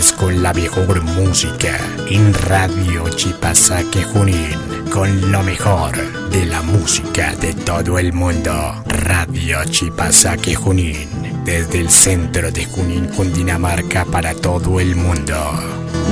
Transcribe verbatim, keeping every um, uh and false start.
horas con la mejor música en Radio Chipasaque Junín, con lo mejor de la música de todo el mundo. Radio Chipasaque Junín, desde el centro de Junín, Cundinamarca, para todo el mundo.